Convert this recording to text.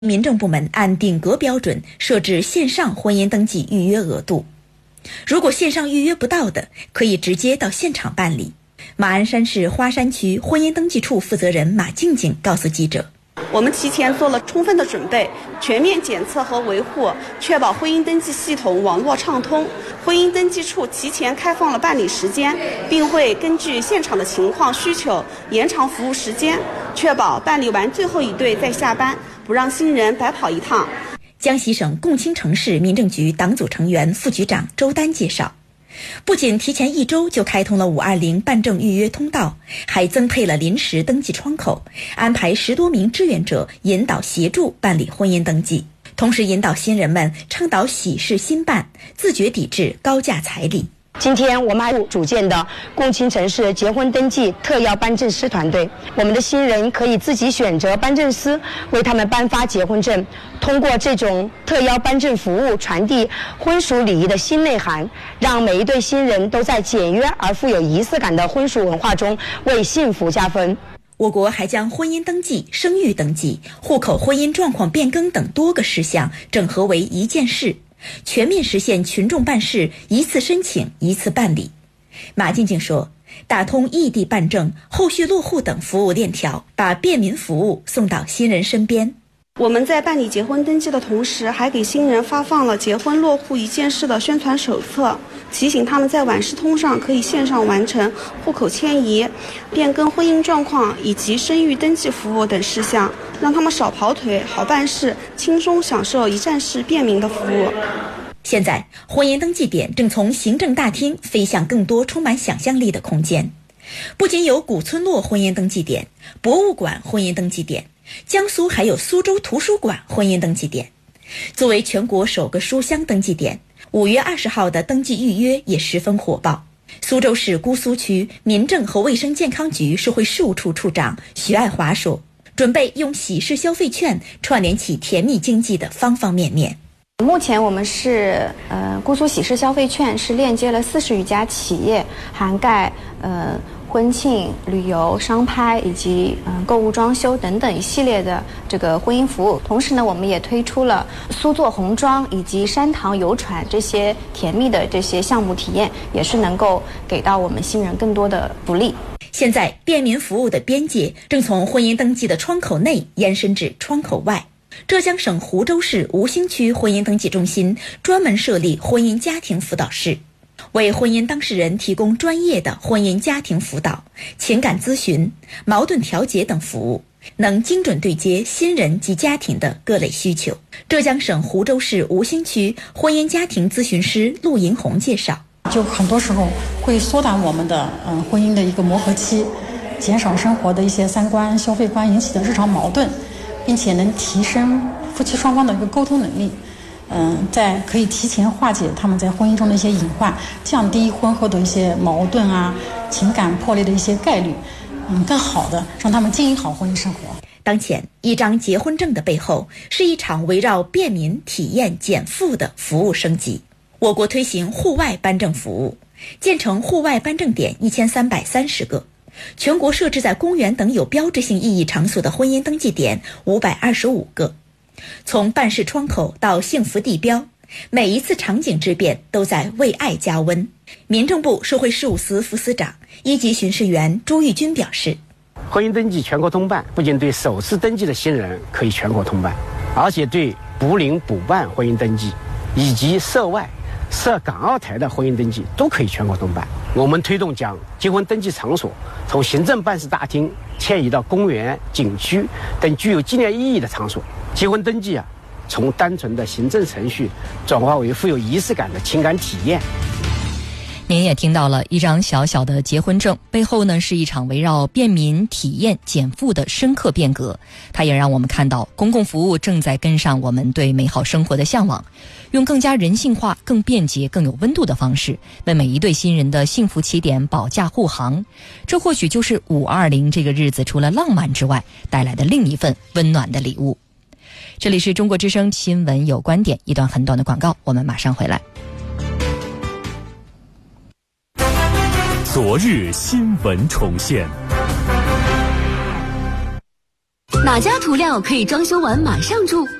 民政部门按顶格标准设置线上婚姻登记预约额度，如果线上预约不到的，可以直接到现场办理。马鞍山市花山区婚姻登记处负责人马静静告诉记者， 我们提前做了充分的准备，全面检测和维护，确保婚姻登记系统网络畅通。婚姻登记处提前开放了办理时间，并会根据现场的情况需求延长服务时间，确保办理完最后一对再下班，不让新人白跑一趟。 江西省共青城市民政局党组成员、副局长周丹介绍，不仅提前1周就开通了520办证预约通道，还增配了临时登记窗口，安排10多名志愿者引导协助办理婚姻登记，同时引导新人们倡导喜事新办，自觉抵制高价彩礼。 今天我们还组建的共青城市结婚登记特邀颁证师团队，我们的新人可以自己选择颁证师为他们颁发结婚证，通过这种特邀颁证服务传递婚俗礼仪的新内涵，让每一对新人都在简约而富有仪式感的婚俗文化中为幸福加分。 我国还将婚姻登记、生育登记、户口婚姻状况变更等多个事项整合为一件事，全面实现群众办事一次申请一次办理。马静静说，打通异地办证、后续落户等服务链条，把便民服务送到新人身边。 我们在办理结婚登记的同时，还给新人发放了结婚落户一件事的宣传手册，提醒他们在晚市通上可以线上完成户口迁移、变更婚姻状况以及生育登记服务等事项，让他们少跑腿、好办事，轻松享受一站式便民的服务。 现在，婚姻登记点正从行政大厅飞向更多充满想象力的空间。不仅有古村落婚姻登记点、博物馆婚姻登记点，江苏还有苏州图书馆婚姻登记点。作为全国首个书香登记点，5月20号的登记预约也十分火爆。苏州市姑苏区民政和卫生健康局社会事务处处长徐爱华说，准备用喜事消费券串联起甜蜜经济的方方面面。 目前我们是姑苏喜事消费券是链接了40余家企业，涵盖婚庆、旅游、商拍以及购物装修等等一系列的这个婚姻服务。同时呢，我们也推出了苏做红妆以及山塘游船这些甜蜜的这些项目体验，也是能够给到我们新人更多的福利。 现在便民服务的边界正从婚姻登记的窗口内延伸至窗口外。浙江省湖州市吴兴区婚姻登记中心专门设立婚姻家庭辅导室，为婚姻当事人提供专业的婚姻家庭辅导、情感咨询、矛盾调解等服务，能精准对接新人及家庭的各类需求。浙江省湖州市吴兴区婚姻家庭咨询师陆银红介绍， 就很多时候会缩短我们的婚姻的一个磨合期，减少生活的一些三观、消费观引起的日常矛盾，并且能提升夫妻双方的一个沟通能力。在可以提前化解他们在婚姻中的一些隐患，降低婚后的一些矛盾啊、情感破裂的一些概率，更好的让他们经营好婚姻生活。 当前，一张结婚证的背后是一场围绕便民、体验、减负的服务升级。我国推行户外颁证服务，建成户外颁证点1330个，全国设置在公园等有标志性意义场所的婚姻登记点525个。从办事窗口到幸福地标，每一次场景之变都在为爱加温。民政部社会事务司副司长、1级巡视员朱玉军表示， 婚姻登记全国通办不仅对首次登记的新人可以全国通办，而且对补领补办婚姻登记以及涉外涉港澳台的婚姻登记都可以全国通办。我们推动将结婚登记场所从行政办事大厅迁移到公园、景区等具有纪念意义的场所。结婚登记从单纯的行政程序转化为富有仪式感的情感体验。 您也听到了，一张小小的结婚证背后呢，是一场围绕便民、体验、减负的深刻变革。它也让我们看到，公共服务正在跟上我们对美好生活的向往，用更加人性化、更便捷、更有温度的方式，为每一对新人的幸福起点保驾护航。这或许就是520这个日子除了浪漫之外带来的另一份温暖的礼物。这里是中国之声新闻有观点，一段很短的广告，我们马上回来。 昨日新闻重现。 哪家涂料可以装修完马上住？